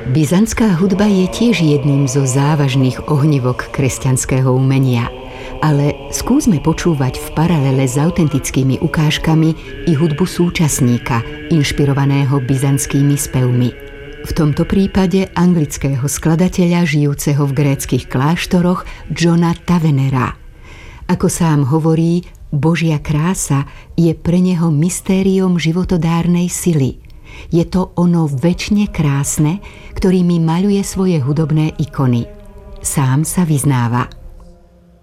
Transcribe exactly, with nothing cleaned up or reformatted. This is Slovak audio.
Byzantská hudba je tiež jedným zo závažných ohnívok kresťanského umenia. Ale skúsme počúvať v paralele s autentickými ukážkami i hudbu súčasníka, inšpirovaného byzantskými spevmi. V tomto prípade anglického skladateľa žijúceho v gréckych kláštoroch Johna Tavenera. Ako sám hovorí, Božia krása je pre neho mystériom životodárnej sily. Je to ono večne krásne, ktorými maľuje svoje hudobné ikony. Sám sa vyznáva: